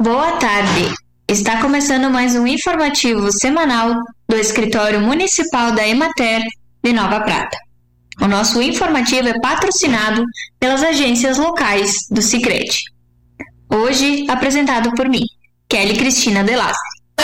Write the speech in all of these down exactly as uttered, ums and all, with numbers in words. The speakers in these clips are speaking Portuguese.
Boa tarde! Está começando mais um informativo semanal do Escritório Municipal da Emater de Nova Prata. O nosso informativo é patrocinado pelas agências locais do Sicredi. Hoje, apresentado por mim, Kelly Cristina Delastre.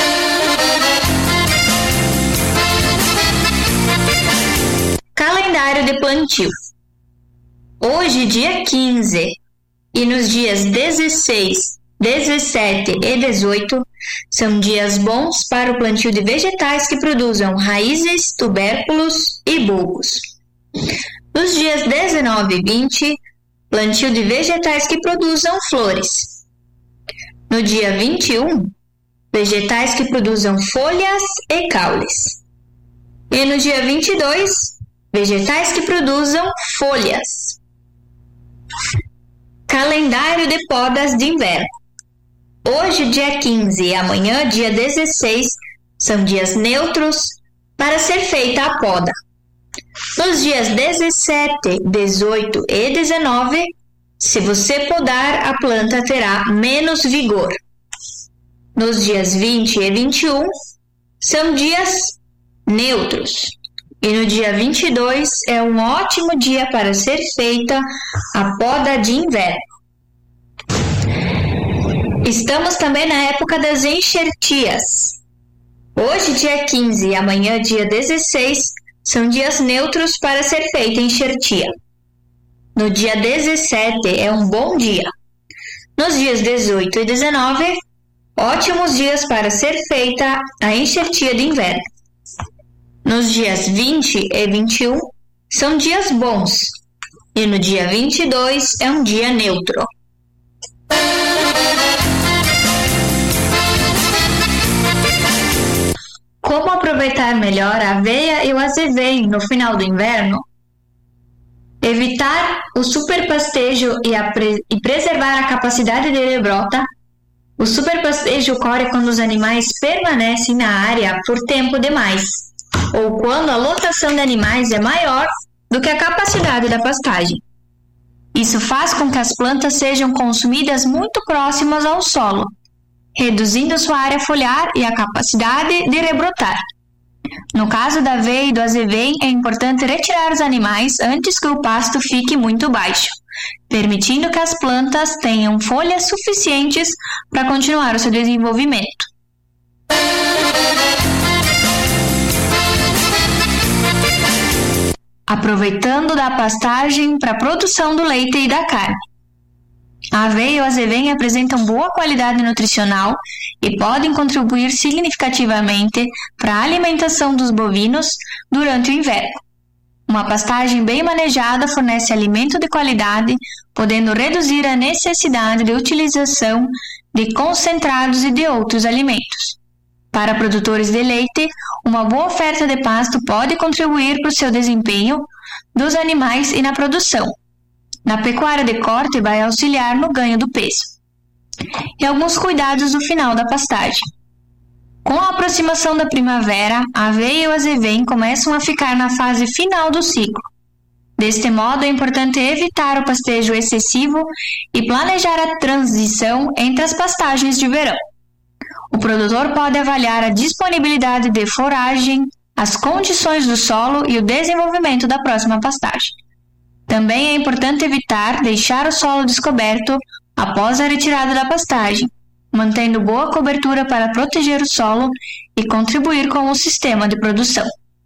Calendário de plantio. Hoje, dia quinze, e nos dias dezesseis, dezessete e dezoito, são dias bons para o plantio de vegetais que produzam raízes, tubérculos e bulbos. Nos dias dezenove e vinte, plantio de vegetais que produzam flores. No dia vinte e um, vegetais que produzam folhas e caules. E no dia vinte e dois, vegetais que produzam folhas. Calendário de podas de inverno. Hoje, dia quinze, e amanhã, dia dezesseis, são dias neutros para ser feita a poda. Nos dias dezessete, dezoito e dezenove, se você podar, a planta terá menos vigor. Nos dias vinte e vinte e um, são dias neutros. E no dia vinte e dois é um ótimo dia para ser feita a poda de inverno. Estamos também na época das enxertias. Hoje, dia quinze, e amanhã, dia dezesseis, são dias neutros para ser feita a enxertia. No dia dezessete é um bom dia. Nos dias dezoito e dezenove, ótimos dias para ser feita a enxertia de inverno. Nos dias vinte e vinte e um, são dias bons. E no dia vinte e dois é um dia neutro. Como aproveitar melhor a aveia e o azeveim no final do inverno? Evitar o superpastejo e, a pre- e preservar a capacidade de rebrota. O superpastejo ocorre quando os animais permanecem na área por tempo demais, ou quando a lotação de animais é maior do que a capacidade da pastagem. Isso faz com que as plantas sejam consumidas muito próximas ao solo, reduzindo sua área foliar e a capacidade de rebrotar. No caso da aveia e do azeveim, é importante retirar os animais antes que o pasto fique muito baixo, permitindo que as plantas tenham folhas suficientes para continuar o seu desenvolvimento. Aproveitando da pastagem para a produção do leite e da carne. A aveia e o azeveim apresentam boa qualidade nutricional e podem contribuir significativamente para a alimentação dos bovinos durante o inverno. Uma pastagem bem manejada fornece alimento de qualidade, podendo reduzir a necessidade de utilização de concentrados e de outros alimentos. Para produtores de leite, uma boa oferta de pasto pode contribuir para o seu desempenho dos animais e na produção. Na pecuária de corte, vai auxiliar no ganho do peso. E alguns cuidados no final da pastagem. Com a aproximação da primavera, a aveia e o azeveim começam a ficar na fase final do ciclo. Deste modo, é importante evitar o pastejo excessivo e planejar a transição entre as pastagens de verão. O produtor pode avaliar a disponibilidade de foragem, as condições do solo e o desenvolvimento da próxima pastagem. Também é importante evitar deixar o solo descoberto após a retirada da pastagem, mantendo boa cobertura para proteger o solo e contribuir com o sistema de produção.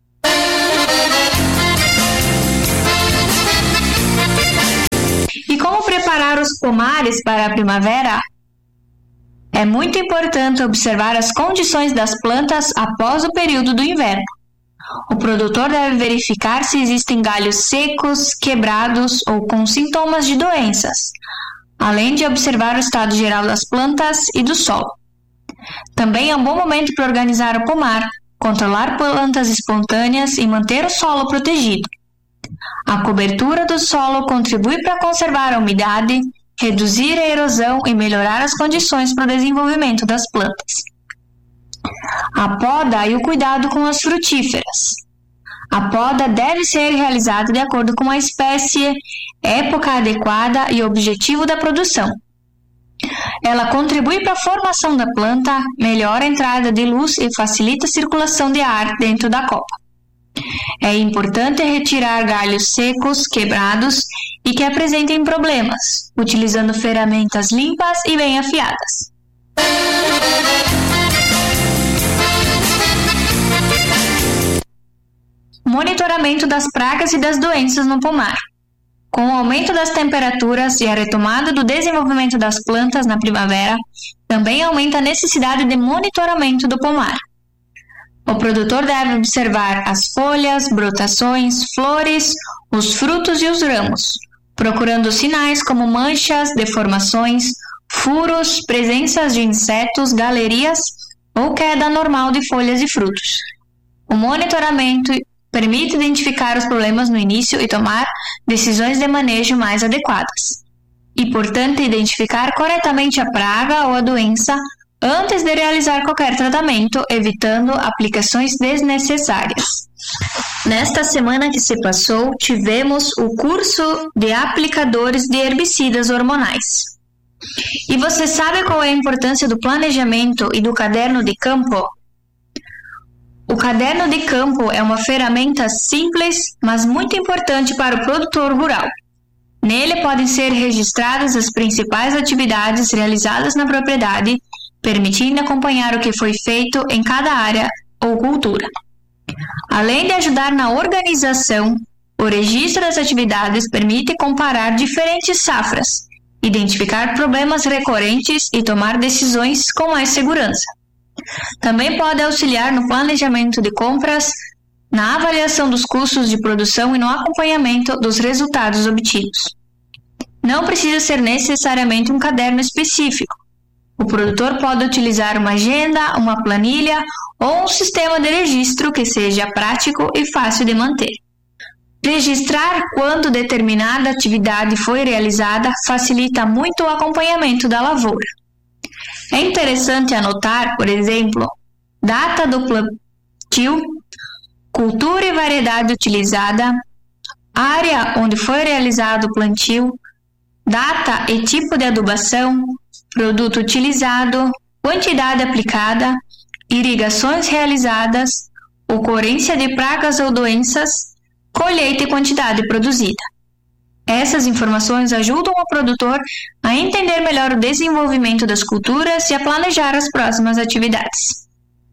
E como preparar os pomares para a primavera? É muito importante observar as condições das plantas após o período do inverno. O produtor deve verificar se existem galhos secos, quebrados ou com sintomas de doenças, além de observar o estado geral das plantas e do solo. Também é um bom momento para organizar o pomar, controlar plantas espontâneas e manter o solo protegido. A cobertura do solo contribui para conservar a umidade, reduzir a erosão e melhorar as condições para o desenvolvimento das plantas. A poda e o cuidado com as frutíferas. A poda deve ser realizada de acordo com a espécie, época adequada e objetivo da produção. Ela contribui para a formação da planta, melhora a entrada de luz e facilita a circulação de ar dentro da copa. É importante retirar galhos secos, quebrados e que apresentem problemas, utilizando ferramentas limpas e bem afiadas. Monitoramento das pragas e das doenças no pomar. Com o aumento das temperaturas e a retomada do desenvolvimento das plantas na primavera, também aumenta a necessidade de monitoramento do pomar. O produtor deve observar as folhas, brotações, flores, os frutos e os ramos, procurando sinais como manchas, deformações, furos, presenças de insetos, galerias ou queda normal de folhas e frutos. O monitoramento permite identificar os problemas no início e tomar decisões de manejo mais adequadas. Importante identificar corretamente a praga ou a doença antes de realizar qualquer tratamento, evitando aplicações desnecessárias. Nesta semana que se passou, tivemos o curso de aplicadores de herbicidas hormonais. E você sabe qual é a importância do planejamento e do caderno de campo? O caderno de campo é uma ferramenta simples, mas muito importante para o produtor rural. Nele podem ser registradas as principais atividades realizadas na propriedade, permitindo acompanhar o que foi feito em cada área ou cultura. Além de ajudar na organização, o registro das atividades permite comparar diferentes safras, identificar problemas recorrentes e tomar decisões com mais segurança. Também pode auxiliar no planejamento de compras, na avaliação dos custos de produção e no acompanhamento dos resultados obtidos. Não precisa ser necessariamente um caderno específico. O produtor pode utilizar uma agenda, uma planilha ou um sistema de registro que seja prático e fácil de manter. Registrar quando determinada atividade foi realizada facilita muito o acompanhamento da lavoura. É interessante anotar, por exemplo, data do plantio, cultura e variedade utilizada, área onde foi realizado o plantio, data e tipo de adubação, produto utilizado, quantidade aplicada, irrigações realizadas, ocorrência de pragas ou doenças, colheita e quantidade produzida. Essas informações ajudam o produtor a entender melhor o desenvolvimento das culturas e a planejar as próximas atividades.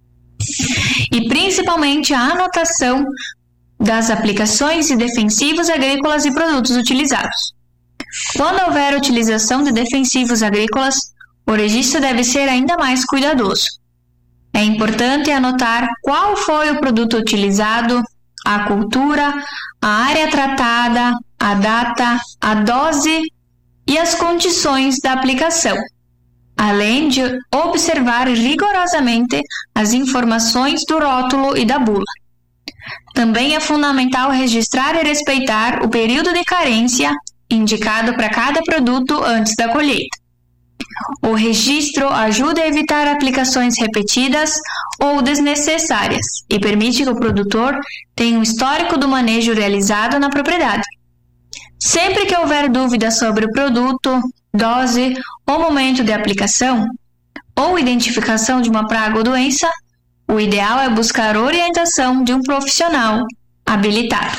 E principalmente a anotação das aplicações e defensivos agrícolas e produtos utilizados. Quando houver utilização de defensivos agrícolas, o registro deve ser ainda mais cuidadoso. É importante anotar qual foi o produto utilizado, a cultura, a área tratada, a data, a dose e as condições da aplicação, além de observar rigorosamente as informações do rótulo e da bula. Também é fundamental registrar e respeitar o período de carência indicado para cada produto antes da colheita. O registro ajuda a evitar aplicações repetidas ou desnecessárias e permite que o produtor tenha um histórico do manejo realizado na propriedade. Sempre que houver dúvida sobre o produto, dose ou momento de aplicação, ou identificação de uma praga ou doença, o ideal é buscar orientação de um profissional habilitado.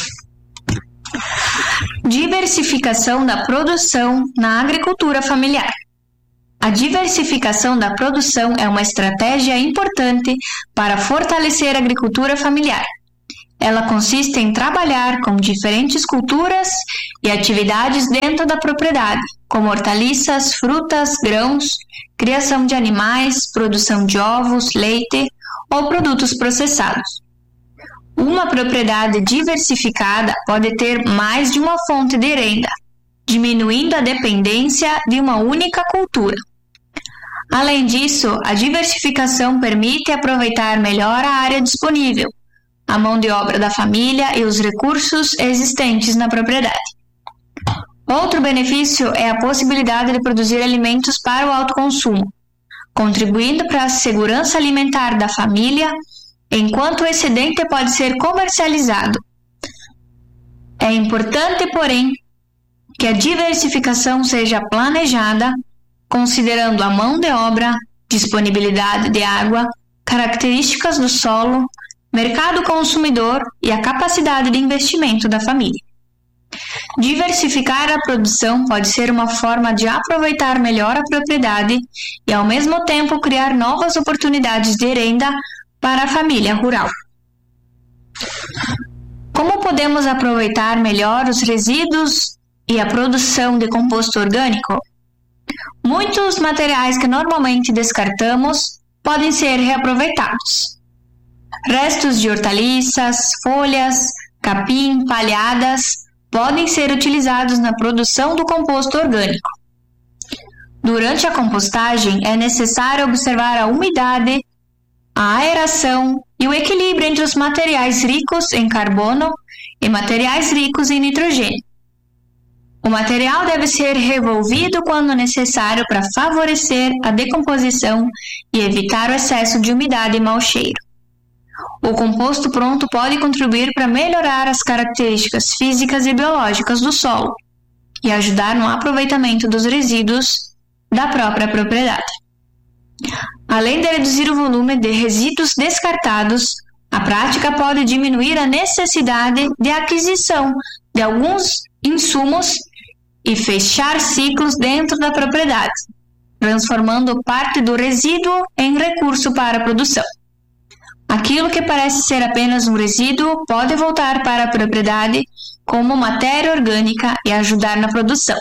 Diversificação da produção na agricultura familiar. A diversificação da produção é uma estratégia importante para fortalecer a agricultura familiar. Ela consiste em trabalhar com diferentes culturas e atividades dentro da propriedade, como hortaliças, frutas, grãos, criação de animais, produção de ovos, leite ou produtos processados. Uma propriedade diversificada pode ter mais de uma fonte de renda, diminuindo a dependência de uma única cultura. Além disso, a diversificação permite aproveitar melhor a área disponível, a mão de obra da família e os recursos existentes na propriedade. Outro benefício é a possibilidade de produzir alimentos para o autoconsumo, contribuindo para a segurança alimentar da família, enquanto o excedente pode ser comercializado. É importante, porém, que a diversificação seja planejada, considerando a mão de obra, disponibilidade de água, características do solo, mercado consumidor e a capacidade de investimento da família. Diversificar a produção pode ser uma forma de aproveitar melhor a propriedade e, ao mesmo tempo, criar novas oportunidades de renda para a família rural. Como podemos aproveitar melhor os resíduos e a produção de composto orgânico? Muitos materiais que normalmente descartamos podem ser reaproveitados. Restos de hortaliças, folhas, capim, palhadas podem ser utilizados na produção do composto orgânico. Durante a compostagem, é necessário observar a umidade, a aeração e o equilíbrio entre os materiais ricos em carbono e materiais ricos em nitrogênio. O material deve ser revolvido quando necessário para favorecer a decomposição e evitar o excesso de umidade e mau cheiro. O composto pronto pode contribuir para melhorar as características físicas e biológicas do solo e ajudar no aproveitamento dos resíduos da própria propriedade. Além de reduzir o volume de resíduos descartados, a prática pode diminuir a necessidade de aquisição de alguns insumos e fechar ciclos dentro da propriedade, transformando parte do resíduo em recurso para a produção. Aquilo que parece ser apenas um resíduo pode voltar para a propriedade como matéria orgânica e ajudar na produção.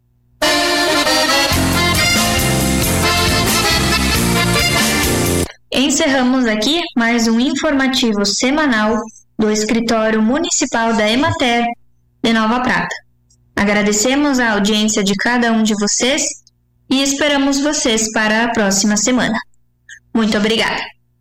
Encerramos aqui mais um informativo semanal do Escritório Municipal da Emater de Nova Prata. Agradecemos a audiência de cada um de vocês e esperamos vocês para a próxima semana. Muito obrigada!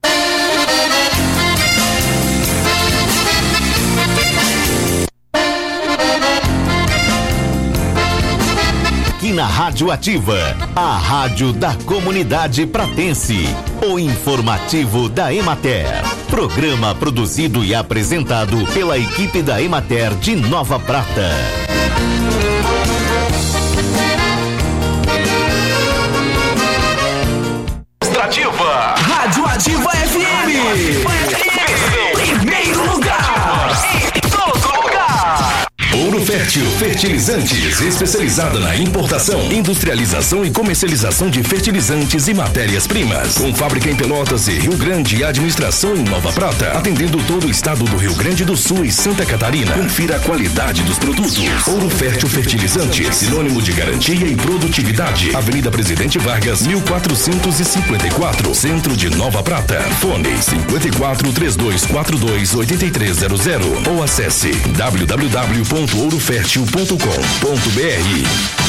Aqui na Rádio Ativa, a rádio da comunidade pratense, o informativo da Emater. Programa produzido e apresentado pela equipe da Emater de Nova Prata. Ativa. Rádio Ativa F M. Primeiro lugar. Em todo lugar. Ouro Fértil Fertilizantes, especializada na importação, industrialização e comercialização de fertilizantes e matérias-primas. Com fábrica em Pelotas e Rio Grande e administração em Nova Prata, atendendo todo o estado do Rio Grande do Sul e Santa Catarina. Confira a qualidade dos produtos. Ouro Fértil Fertilizantes, sinônimo de garantia e produtividade. Avenida Presidente Vargas, mil quatrocentos e cinquenta e quatro, Centro de Nova Prata. Fone cinco quatro, três dois quatro dois, oito três zero zero ou acesse w w w ponto ouro fértil ponto com ponto b r.